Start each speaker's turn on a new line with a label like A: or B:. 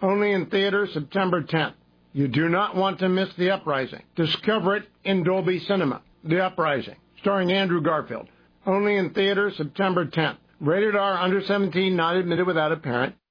A: Only in theaters September 10th. You do not want to miss The Uprising. Discover it in Dolby Cinema. The Uprising, starring Andrew Garfield. Only in theaters September 10th. Rated R, under 17, not admitted without a parent.